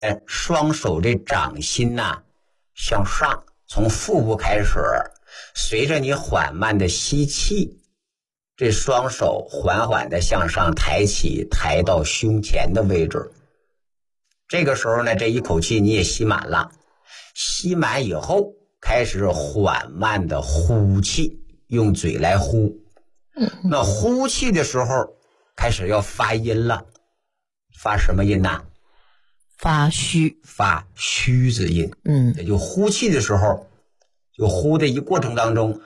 双手这掌心呐向上，从腹部开始，随着你缓慢的吸气，这双手缓缓的向上抬起，抬到胸前的位置。这个时候呢，这一口气你也吸满了，吸满以后开始缓慢的呼气，用嘴来呼。那呼气的时候开始要发音了，发什么音呢？ 发虚， 发虚字音。也就呼气的时候，就呼的一过程当中，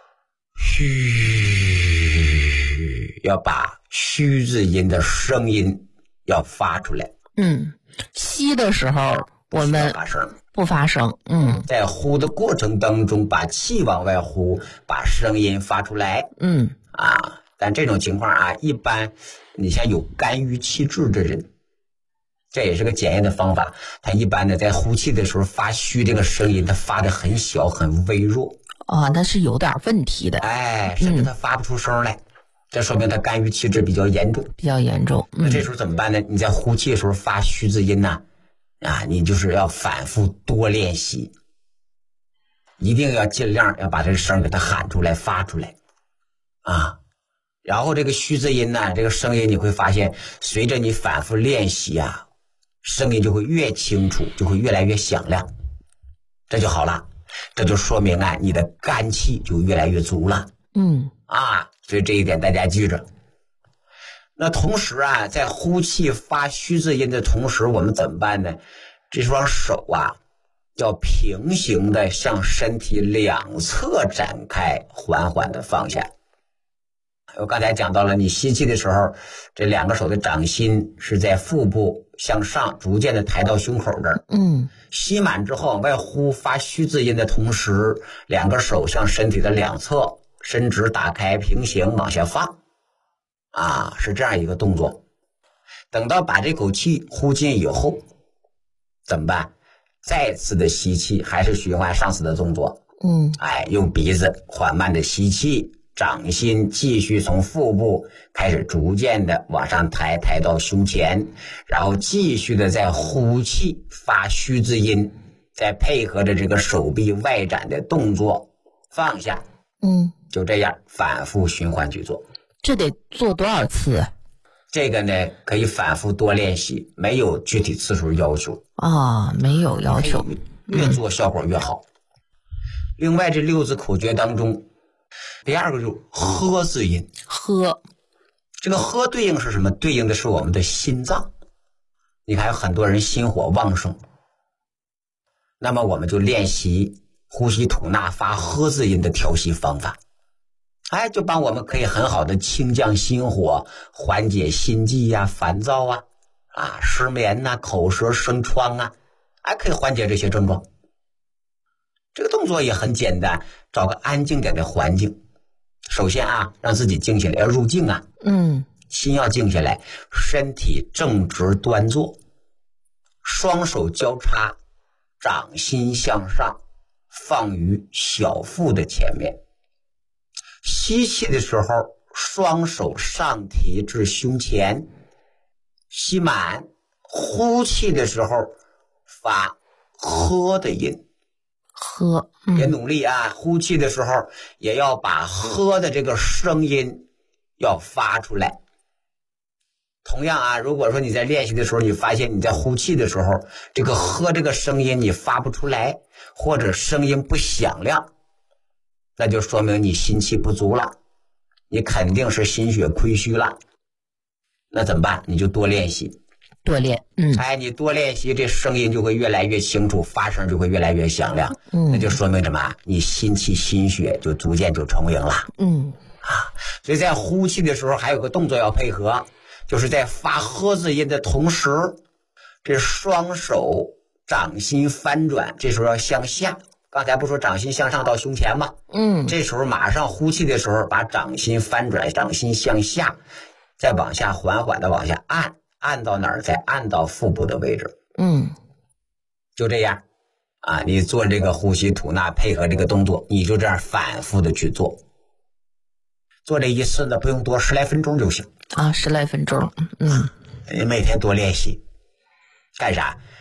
虚，要把虚字音的声音要发出来。 吸的时候我们不发声。 在呼的过程当中，把气往外呼，把声音发出来。但这种情况啊，一般你像有肝郁气滞的人，这也是个检验的方法。他一般呢在呼气的时候发虚，这个声音他发的很小很微弱。 那是有点问题的。 甚至他发不出声来，这说明他肝郁气滞比较严重。那这时候怎么办呢？你在呼气的时候发虚字音呢，你就是要反复多练习，一定要尽量要把这个声给它喊出来发出来然后这个虚字音呢，这个声音你会发现随着你反复练习声音就会越清楚，就会越来越响亮，这就好了。这就说明你的肝气就越来越足了。所以这一点大家记着。那同时在呼气发虚字音的同时，我们怎么办呢？这双手要平行的向身体两侧展开，缓缓的放下。我刚才讲到了，你吸气的时候，这两个手的掌心是在腹部向上逐渐的抬到胸口这儿。吸满之后往外呼，发虚字音的同时，两个手向身体的两侧伸直打开，平行往下放是这样一个动作。等到把这口气呼进以后怎么办？再次的吸气，还是循环上次的动作。用鼻子缓慢的吸气，掌心继续从腹部开始逐渐的往上抬，抬到胸前，然后继续的在呼气发虚字音，再配合着这个手臂外展的动作放下。就这样反复循环去做。 这得做多少次？ 这个呢可以反复多练习，没有具体次数要求。 没有要求， 越做效果越好。另外这6字口诀当中，第二个就是呵字音。 呵， 这个呵对应是什么？对应的是我们的心脏。你看有很多人心火旺盛，那么我们就练习呼吸吐纳发呵字音的调息方法，就帮我们可以很好的清降心火，缓解心悸烦躁失眠口舌生疮可以缓解这些症状。这个动作也很简单，找个安静点的环境。首先让自己静下来，要入静心要静下来，身体正直端坐，双手交叉，掌心向上，放于小腹的前面。吸气的时候，双手上提至胸前，吸满。呼气的时候发呵的音。 呵， 也努力呼气的时候也要把呵的这个声音要发出来。同样如果说你在练习的时候，你发现你在呼气的时候，这个呵这个声音你发不出来，或者声音不响亮，那就说明你心气不足了，你肯定是心血亏虚了。那怎么办？你就多练习。 多练， 你多练习，这声音就会越来越清楚，发声就会越来越响亮。那就说明什么？你心气心血就逐渐就充盈了。所以在呼气的时候还有个动作要配合，就是在发呵字音的同时，这双手掌心翻转，这时候要向下。刚才不说掌心向上到胸前吗？这时候马上呼气的时候把掌心翻转，掌心向下，再往下缓缓的往下按到哪儿？再按到腹部的位置。就这样你做这个呼吸吐纳配合这个动作，你就这样反复的去做。做这一次呢不用多，10来分钟就行 10来分钟。 你每天多练习干啥？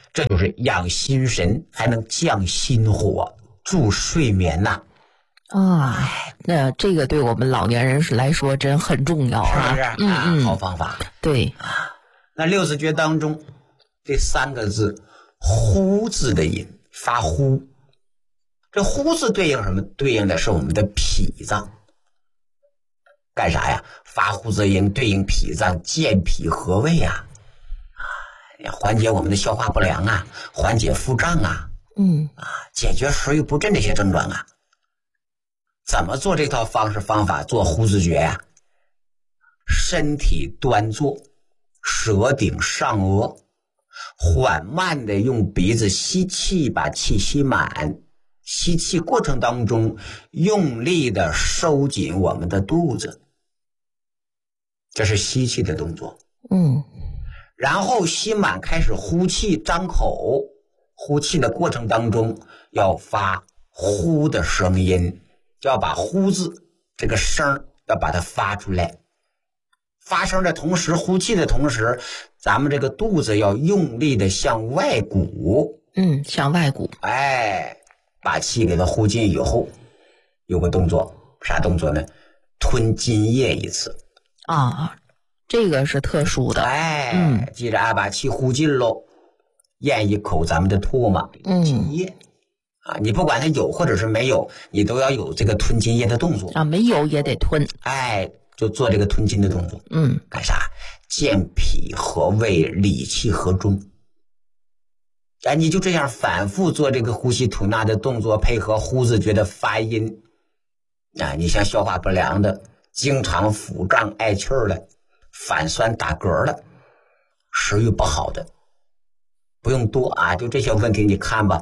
这就是养心神，还能降心火，助睡眠呐。 那这个对我们老年人来说真很重要啊， 是不是？好方法。 对那六字诀当中这3个字呼字的音，发呼。这呼字对应什么？对应的是我们的脾脏。干啥呀？发呼字音对应脾脏，健脾和胃啊，缓解我们的消化不良啊，缓解腹胀啊，解决食欲不振这些症状啊。怎么做这套方式方法做呼字诀呀？身体端坐，舌顶上颚，缓慢的用鼻子吸气，把气吸满。吸气过程当中，用力的收紧我们的肚子，这是吸气的动作。然后吸满，开始呼气，张口。呼气的过程当中，要发呼的声音，就要把呼字这个声要把它发出来。发声的同时，呼气的同时，咱们这个肚子要用力的向外鼓。 向外鼓。 把气给它呼进以后，有个动作，啥动作呢？吞津液一次。 这个是特殊的。 记着把气呼进喽，咽一口咱们的唾沫，津液。你不管它有或者是没有，你都要有这个吞津液的动作。 没有也得吞。 就做这个吞津的动作。干啥？健脾和胃，理气和中。你就这样反复做这个呼吸吐纳的动作，配合呼字诀的发音。你像消化不良的，经常腹胀爱气儿的，反酸打嗝的，食欲不好的，不用多就这些问题你看吧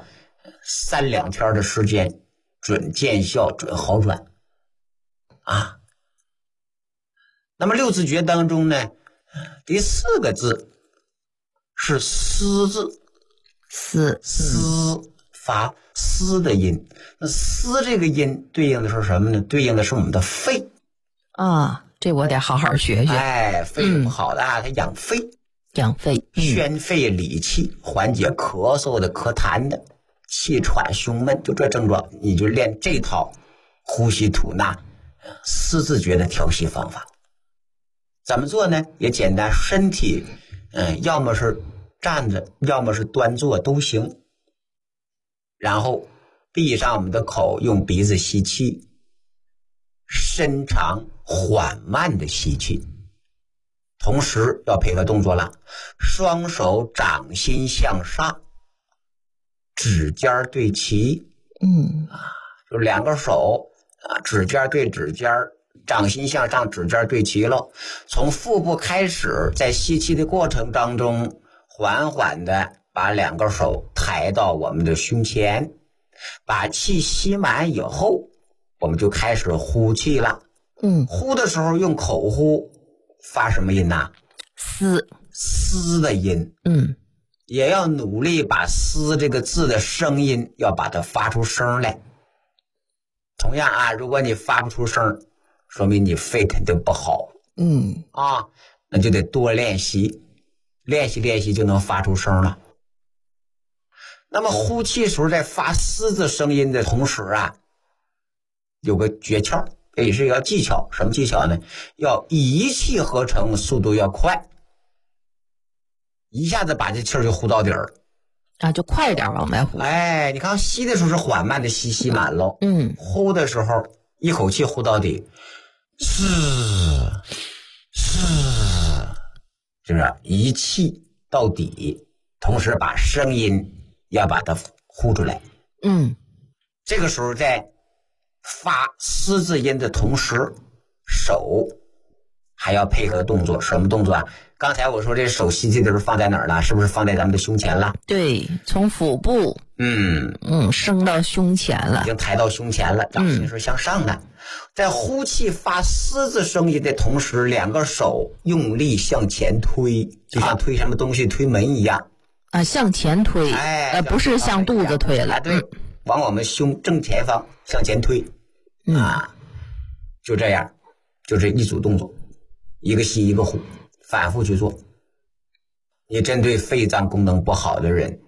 ，3-2天的时间准见效，准好转那么六字诀当中呢，第4个字是思字。 思发思的音。那思这个音对应的是什么呢？对应的是我们的肺这我得好好学学。 肺不好的它养肺，宣肺理气，缓解咳嗽的、咳痰的、气喘胸闷，就这症状，你就练这套呼吸吐纳思字诀的调息方法。怎么做呢？也简单，身体要么是站着，要么是端坐都行。然后闭上我们的口，用鼻子吸气，深长缓慢的吸气，同时要配合动作了，双手掌心向上，指尖对齐。就2个手指尖对指尖，掌心向上，指尖对齐了。从腹部开始，在吸气的过程当中，缓缓的把2个手抬到我们的胸前，把气吸满以后，我们就开始呼气了。呼的时候用口呼，发什么音呐？思的音。也要努力把思这个字的声音要把它发出声来。同样如果你发不出声，说明你肺肯定不好。那就得多练习，练习就能发出声了。那么呼气时候在发思字声音的同时有个诀窍，也是一个技巧。什么技巧呢？要一气呵成，速度要快，一下子把这气儿就呼到底儿就快点往外呼。 你看吸的时候是缓慢的吸满喽，呼的时候一口气呼到底，是不是一气到底，同时把声音要把它呼出来。这个时候在发思字音的同时，手还要配合动作。什么动作刚才我说这手吸气的时候放在哪儿了？是不是放在咱们的胸前了？ 对，从腹部升到胸前了， 已经抬到胸前了，掌心是向上的。在呼气发思字声音的同时，2个手用力向前推，就像推什么东西推门一样向前推，不是向肚子推了。 对，往我们胸正前方向前推。就这样，就这一组动作，一个吸一个呼，反复去做。你针对肺脏功能不好的人，